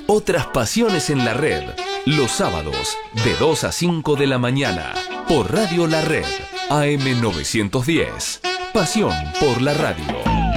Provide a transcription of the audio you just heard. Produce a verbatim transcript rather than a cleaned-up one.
Otras pasiones en la red. Los sábados de dos a cinco de la mañana. Por Radio La Red. A M novecientos diez. Pasión por la radio.